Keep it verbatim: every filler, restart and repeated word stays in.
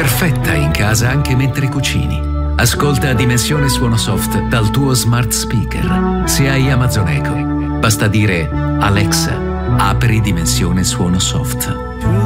perfetta in casa anche mentre cucini. Ascolta Dimensione Suono Soft dal tuo smart speaker. Se hai Amazon Echo, basta dire Alexa, apri Dimensione Suono Soft.